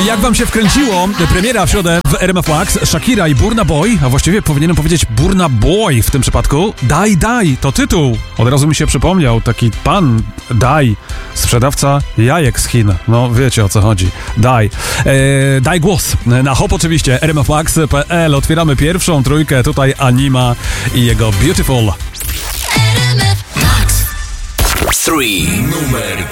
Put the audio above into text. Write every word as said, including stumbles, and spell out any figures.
Jak wam się wkręciło? Premiera w środę w R M F Max. Shakira i Burna Boy, a właściwie powinienem powiedzieć Burna Boy w tym przypadku. Daj, daj, to tytuł. Od razu mi się przypomniał taki pan Daj, sprzedawca jajek z Chin. No wiecie, o co chodzi. Daj. Eee, daj głos. Na hop oczywiście, R M F Max kropka P L. Otwieramy pierwszą trójkę. Tutaj Anima i jego Beautiful. R M F Max. trzy. Numer